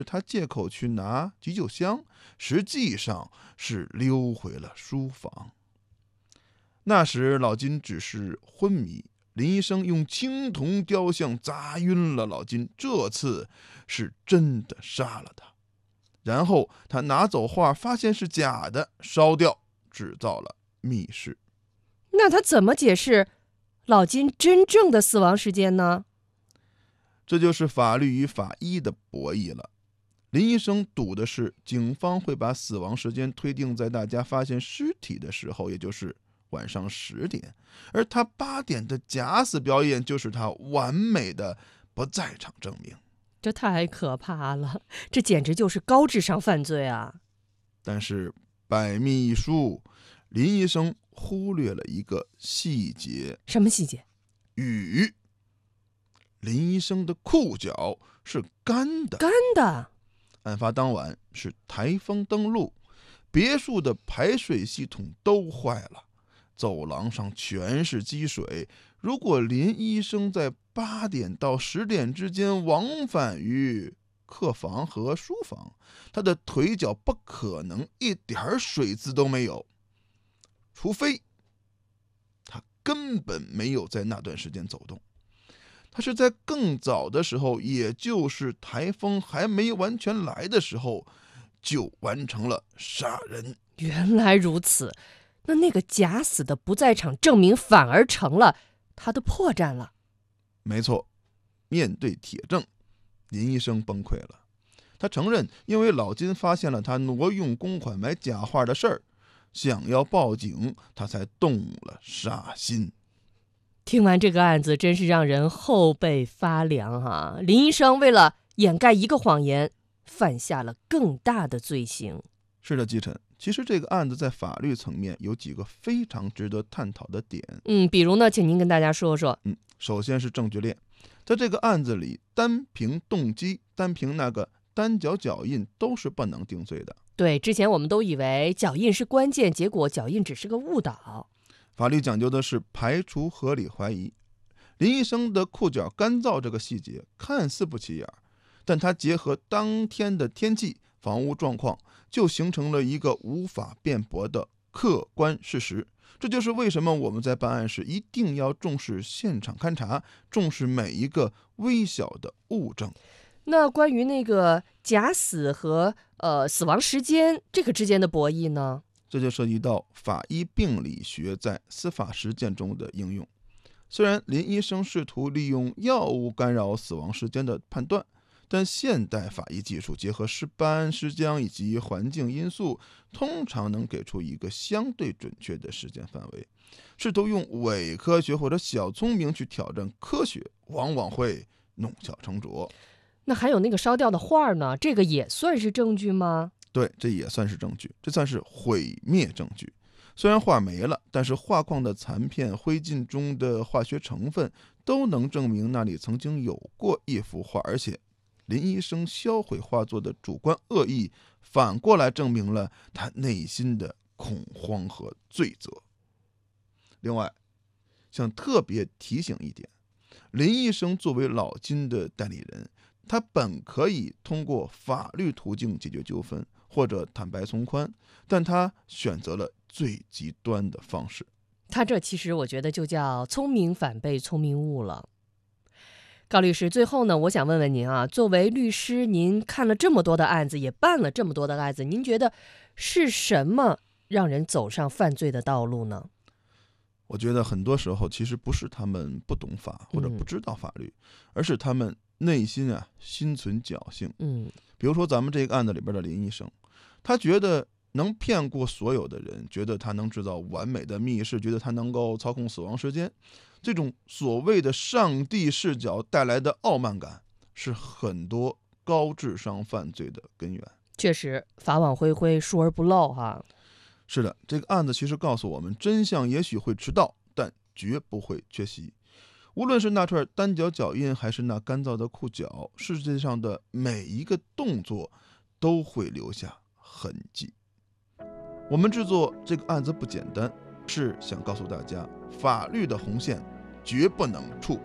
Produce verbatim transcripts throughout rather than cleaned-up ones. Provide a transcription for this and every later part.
他借口去拿急救箱，实际上是溜回了书房。那时老金只是昏迷，林医生用青铜雕像砸晕了老金，这次是真的杀了他。然后他拿走画，发现是假的，烧掉，制造了密室。 那他怎么解释老金真正的死亡时间呢？ 这就是法律与法医的博弈了。林医生赌的是警方会把死亡时间推定在大家发现尸体的时候，也就是晚上十点，而他八点的假死表演就是他完美的不在场证明。 这太可怕了，这简直就是高智商犯罪啊！ 但是百密一疏，林医生忽略了一个细节。 什么细节？ 雨。林医生的裤脚是干的。 干的。 案发当晚是台风登陆，别墅的排水系统都坏了，走廊上全是积水。如果林医生在八点到十点之间往返于客房和书房，他的腿脚不可能一点水渍都没有，除非他根本没有在那段时间走动。他是在更早的时候，也就是台风还没完全来的时候，就完成了杀人。 原来如此，那那个假死的不在场证明反而成了他的破绽了。 没错，面对铁证，林医生崩溃了。他承认，因为老金发现了他挪用公款买假画的事儿，想要报警，他才动了杀心。 听完这个案子，真是让人后背发凉啊！林医生为了掩盖一个谎言，犯下了更大的罪行。 是的，季晨，其实这个案子在法律层面有几个非常值得探讨的点。 嗯，比如呢，请您跟大家说说。 嗯，首先是证据链，在这个案子里，单凭动机，单凭那个单脚脚印都是不能定罪的。 对，之前我们都以为脚印是关键，结果脚印只是个误导。 法律讲究的是排除合理怀疑。林医生的裤脚干燥这个细节看似不起眼，但它结合当天的天气、房屋状况，就形成了一个无法辩驳的客观事实。这就是为什么我们在办案时一定要重视现场勘查，重视每一个微小的物证。 那关于那个假死和呃死亡时间这个之间的博弈呢？ 这就涉及到法医病理学在司法实践中的应用。虽然林医生试图利用药物干扰死亡时间的判断，但现代法医技术结合尸斑、尸浆以及环境因素，通常能给出一个相对准确的时间范围。试图用伪科学或者小聪明去挑战科学，往往会弄巧成拙。 那还有那个烧掉的画呢？这个也算是证据吗？ 对，这也算是证据，这算是毁灭证据。虽然画没了，但是画框的残片、灰烬中的化学成分都能证明那里曾经有过一幅画，而且林医生销毁画作的主观恶意，反过来证明了他内心的恐慌和罪责。另外，想特别提醒一点，林医生作为老金的代理人，他本可以通过法律途径解决纠纷，或者坦白从宽，但他选择了最极端的方式。 他这其实我觉得就叫聪明反被聪明误了。高律师，最后呢，我想问问您啊，作为律师，您看了这么多的案子，也办了这么多的案子，您觉得是什么让人走上犯罪的道路呢？ 我觉得很多时候其实不是他们不懂法或者不知道法律，嗯、而是他们内心啊心存侥幸。 嗯， 比如说咱们这个案子里边的林医生，他觉得能骗过所有的人，觉得他能制造完美的密室，觉得他能够操控死亡时间。这种所谓的上帝视角带来的傲慢感，是很多高智商犯罪的根源。 确实，法网恢恢，疏而不漏哈。 是的，这个案子其实告诉我们，真相也许会迟到，但绝不会缺席。无论是那串单脚脚印，还是那干燥的裤脚，世界上的每一个动作都会留下痕迹。我们制作这个案子不简单，是想告诉大家，法律的红线绝不能触碰。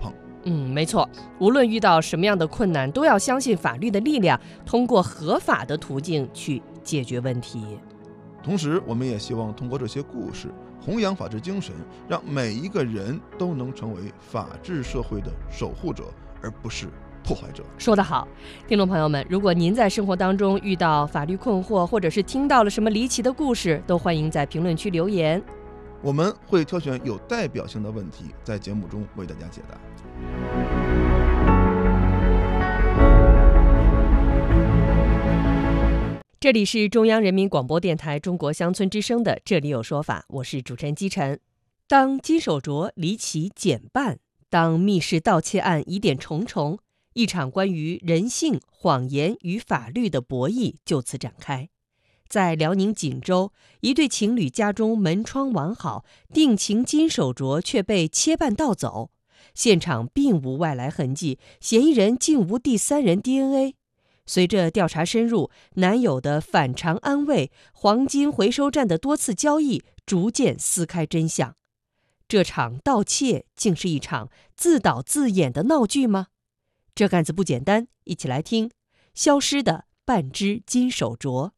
嗯，没错，无论遇到什么样的困难，都要相信法律的力量，通过合法的途径去解决问题。 同时，我们也希望通过这些故事，弘扬法治精神，让每一个人都能成为法治社会的守护者，而不是破坏者。 说得好，听众朋友们，如果您在生活当中遇到法律困惑，或者是听到了什么离奇的故事，都欢迎在评论区留言， 我们会挑选有代表性的问题，在节目中为大家解答。 这里是中央人民广播电台中国乡村之声的《这里有说法》，我是主持人姬晨。当金手镯离奇减半，当密室盗窃案疑点重重，一场关于人性、谎言与法律的博弈就此展开。在辽宁锦州，一对情侣家中门窗完好，定情金手镯却被切半盗走，现场并无外来痕迹，嫌疑人竟无第三人 D N A。随着调查深入，男友的反常安慰、黄金回收站的多次交易逐渐撕开真相。这场盗窃竟是一场自导自演的闹剧吗？这个案子不简单，一起来听消失的半只金手镯。